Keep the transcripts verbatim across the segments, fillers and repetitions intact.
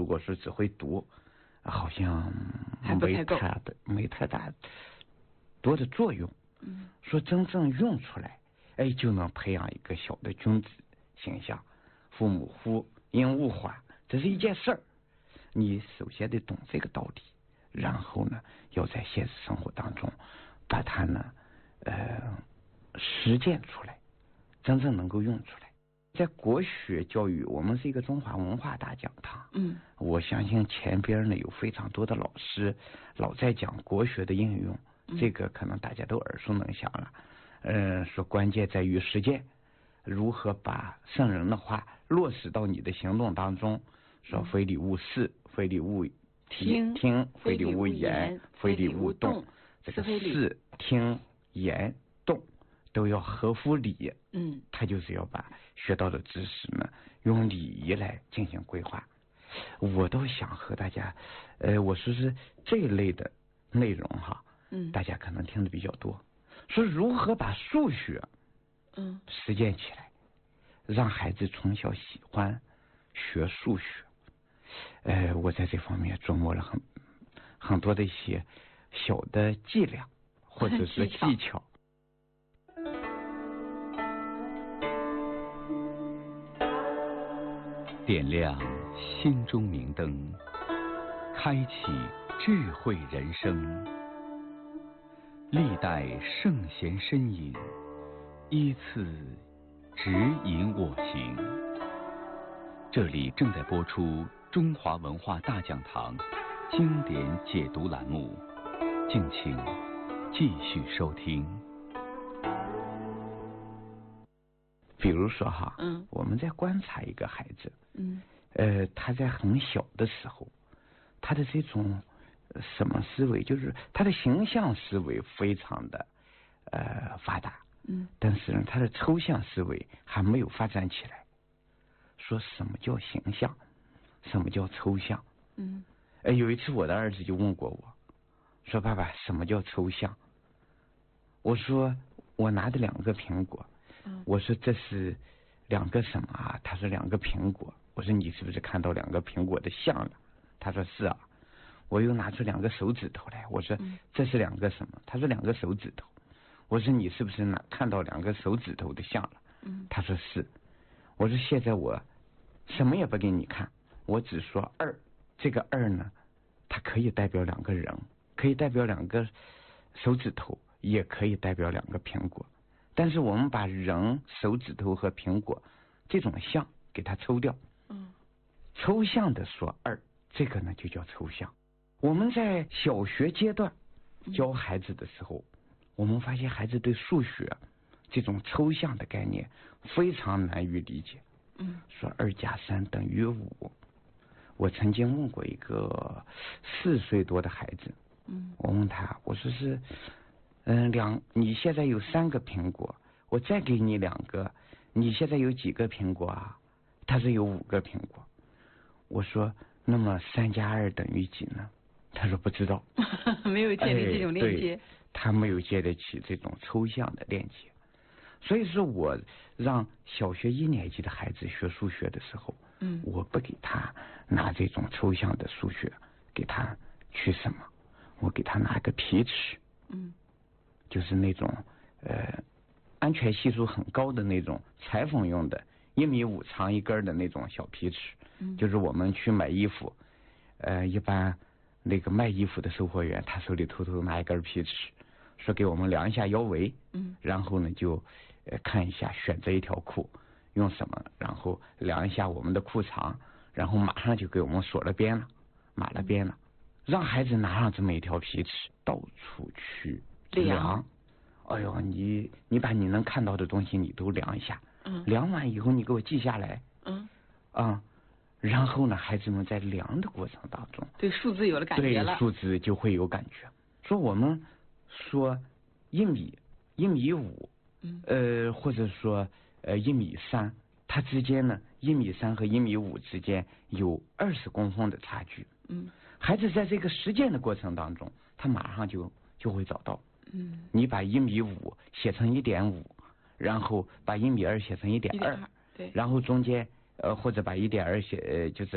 如果说只会读，好像没太的没太大多的作用。 嗯， 说真正用出来，哎，就能培养一个小的君子形象。父母呼，应勿缓，这是一件事儿。你首先得懂这个道理，然后呢，要在现实生活当中把它呢，呃，实践出来，真正能够用出来。在国学教育，我们是一个中华文化大讲堂。 嗯， 我相信前边呢有非常多的老师老在讲国学的应用， 嗯、 这个可能大家都耳熟能详了。嗯、呃，说关键在于实践，如何把圣人的话落实到你的行动当中。说非礼勿视，非礼勿听，听非礼勿言，非礼勿动。这个视、听、言、动都要合乎礼。 嗯， 他就是要把学到的知识呢，用礼仪来进行规划。我都想和大家，呃，我说是这一类的内容哈， 嗯， 大家可能听的比较多。说如何把数学， 嗯， 实践起来，让孩子从小喜欢学数学。呃，我在这方面琢磨了很很多的一些小的伎俩或者是技巧。 点亮心中明灯，开启智慧人生。历代圣贤身影，依次指引我行。这里正在播出中华文化大讲堂经典解读栏目，敬请继续收听。 比如说哈， 嗯， 我们在观察一个孩子， 嗯， 呃，他在很小的时候，他的这种什么思维，就是他的形象思维非常的呃发达， 嗯， 但是呢，他的抽象思维还没有发展起来。说什么叫形象，什么叫抽象？ 嗯， 呃，有一次我的儿子就问过我，说爸爸，什么叫抽象？我说我拿着两个苹果， 嗯， 我说这是两个什么啊？他说两个苹果。我说你是不是看到两个苹果的像了？他说是啊。我又拿出两个手指头来，我说这是两个什么？他说两个手指头。我说你是不是拿看到两个手指头的像了？ 嗯， 他说是。我说现在我什么也不给你看，我只说二。这个二呢，它可以代表两个人，可以代表两个手指头，也可以代表两个苹果。但是我们把人、手指头和苹果这种像给它抽掉， 嗯， 抽象的说二，这个呢就叫抽象。我们在小学阶段教孩子的时候，我们发现孩子对数学这种抽象的概念非常难于理解。 嗯， 说二加三等于五。我曾经问过一个四岁多的孩子， 嗯， 我问他，我说是，嗯，两，你现在有三个苹果，我再给你两个，你现在有几个苹果啊？他说有五个苹果。我说那么三加二等于几呢？他说不知道。 没有建立这种链接、 哎、他没有建立起这种抽象的链接。所以说我让小学一年级的孩子学数学的时候， 嗯， 我不给他拿这种抽象的数学给他去什么，我给他拿个皮尺， 嗯， 就是那种呃安全系数很高的那种裁缝用的，一米五长一根的那种小皮尺， 嗯， 就是我们去买衣服，呃，一般那个卖衣服的售货员，他手里偷偷拿一根皮尺，说给我们量一下腰围， 嗯， 然后呢就呃看一下选择一条裤用什么，然后量一下我们的裤长，然后马上就给我们锁了边了，码了边了，让孩子拿上这么一条皮尺到处去量。哎呦，你你把你能看到的东西你都量一下， 嗯， 量完以后你给我记下来， 嗯， 啊、嗯，然后呢，孩子们在量的过程当中， 对数字有了感觉了， 对数字就会有感觉。说我们说一米一米五， 嗯， 呃，或者说呃一米三，它之间呢，一米三和一米五之间有二十公分的差距。 嗯， 孩子在这个实践的过程当中，他马上就就会找到。 嗯， 你把一米五写成一点五，然后把一米二写成一点二， 对， 然后中间呃或者把一点二写呃就是一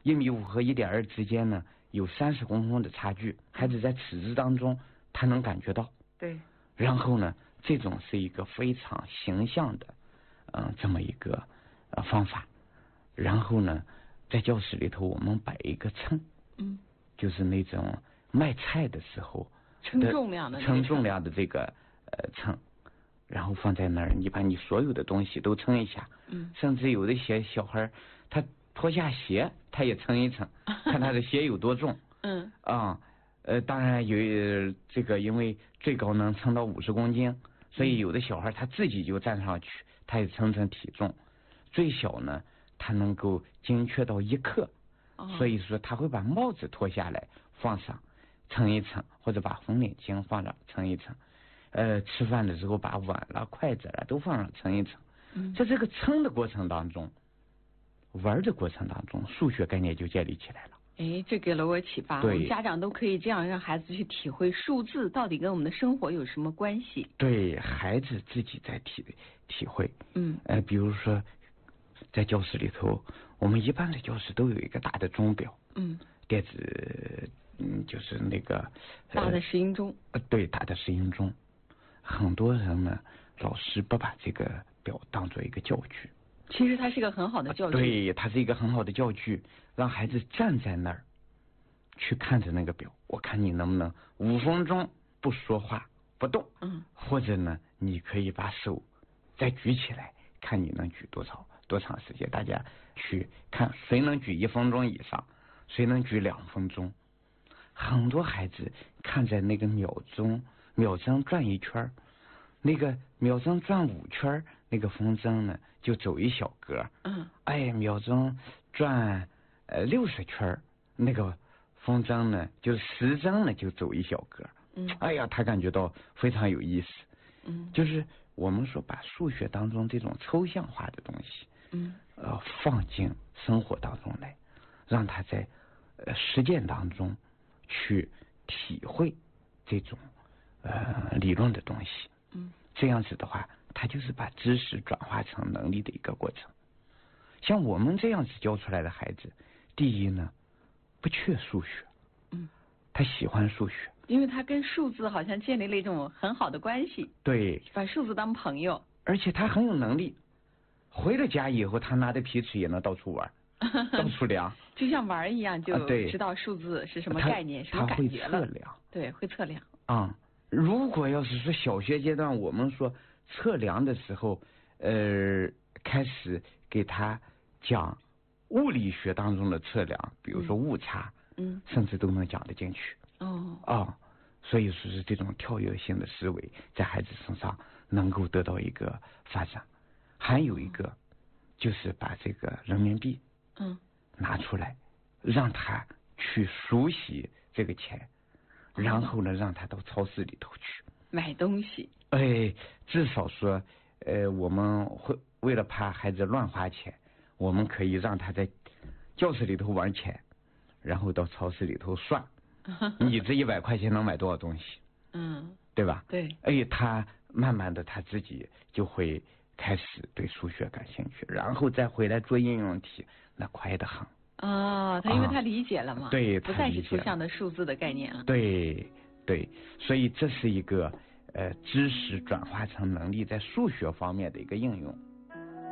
一米五和一点二之间呢有三十公分的差距，孩子在此之当中他能感觉到。 对。 然后呢，这种是一个非常形象的，嗯，这么一个呃方法。然后呢，在教室里头我们摆一个秤， 嗯， 就是那种卖菜的时候称重量的称重量的这个呃秤，然后放在那儿，你把你所有的东西都称一下， 嗯， 甚至有的些小孩他脱下鞋他也称一称，看他的鞋有多重， 嗯啊。呃，当然有这个，因为最高能称到五十公斤，所以有的小孩他自己就站上去，他也称称体重。最小呢，他能够精确到一克， 哦、 所以说他会把帽子脱下来放上称一称，或者把红领巾放上称一称。呃，吃饭的时候把碗啦、筷子啦都放上称一称。 嗯， 在这个称的过程当中，玩的过程当中，数学概念就建立起来了。 哎，这给了我启发。我们家长都可以这样让孩子去体会数字到底跟我们的生活有什么关系。 对孩子自己在体体会。 嗯。 呃，比如说在教室里头，我们一般的教室都有一个大的钟表。 嗯。 电子，嗯，就是那个大的石英钟。 呃，对，大的石英钟。很多人呢，老师不把这个表当做一个教具。 其实它是一个很好的教具。 对，它是一个很好的教具，让孩子站在那儿去看着那个表，我看你能不能五分钟不说话不动。 嗯。 或者呢，你可以把手再举起来，看你能举多少多长时间。大家去看谁能举一分钟以上，谁能举两分钟。很多孩子看在那个秒钟，秒针转一圈，那个秒针转五圈，那个风筝呢就走一小格。 嗯。 哎，秒针转呃六十圈，那个风筝呢就是时针呢就走一小格。 嗯。 哎呀，他感觉到非常有意思。 嗯。 就是我们说把数学当中这种抽象化的东西， 嗯， 呃，放进生活当中来，让他在呃实践当中去体会这种呃理论的东西。 嗯。 这样子的话，他就是把知识转化成能力的一个过程。像我们这样子教出来的孩子，第一呢，不缺数学。 嗯。 他喜欢数学。 因为他跟数字好像建立了一种很好的关系。 对。 把数字当朋友。 而且他很有能力，回了家以后，他拿着皮尺也能到处玩，到处量。 就像玩一样，就知道数字是什么概念，什么感觉了。 他会测量。 对，会测量。 啊、嗯，如果要是说小学阶段，我们说测量的时候，呃，开始给他讲物理学当中的测量，比如说误差， 嗯， 甚至都能讲得进去。 哦。 啊、嗯，所以说是这种跳跃性的思维在孩子身上能够得到一个发展。还有一个就是把这个人民币， 嗯， 拿出来，让他去熟悉这个钱。然后呢，让他到超市里头去买东西。 哎，至少说，呃，我们会为了怕孩子乱花钱，我们可以让他在教室里头玩钱，然后到超市里头算，你这一百块钱能买多少东西？ 嗯， 对吧？ 对。 哎，他慢慢的他自己就会开始对数学感兴趣，然后再回来做应用题，那快得很。 啊，他因为他理解了嘛， 啊、对， 不再是抽象的数字的概念了。 对对，所以这是一个呃知识转化成能力在数学方面的一个应用。